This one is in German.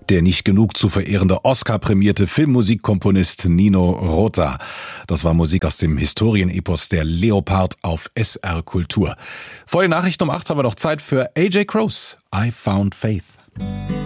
der nicht genug zu verehrende Oscar-prämierte Filmmusikkomponist Nino Rota. Das war Musik aus dem Historienepos Der Leopard auf SR Kultur. Vor den Nachrichten um 8 haben wir noch Zeit für AJ Crows, I Found Faith.